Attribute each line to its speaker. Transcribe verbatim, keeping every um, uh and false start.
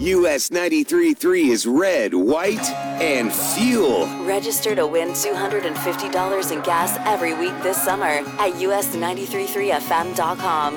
Speaker 1: U S ninety-three point three is red, white, and fuel.
Speaker 2: Register to win two hundred fifty dollars in gas every week this summer at U S nine three three F M dot com.